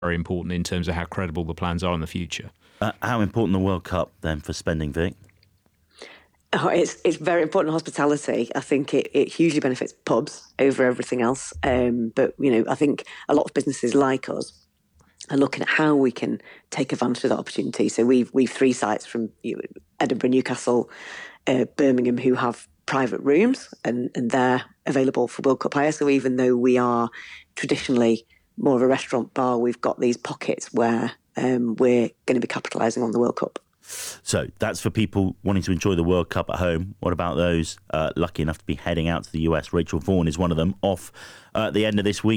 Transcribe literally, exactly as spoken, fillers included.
very important in terms of how credible the plans are in the future. Uh, how important the World Cup then for spending, Vic? Oh, it's it's very important in hospitality. I think it, it hugely benefits pubs over everything else. Um, but, you know, I think a lot of businesses like us are looking at how we can take advantage of that opportunity. So we've we've three sites from you know, Edinburgh, Newcastle, uh, Birmingham, who have private rooms, and, and they're available for World Cup hire. So even though we are traditionally more of a restaurant bar, we've got these pockets where um, we're going to be capitalising on the World Cup. So that's for people wanting to enjoy the World Cup at home. What about those uh, lucky enough to be heading out to the U S? Rachel Vaughan is one of them, off uh, at the end of this week.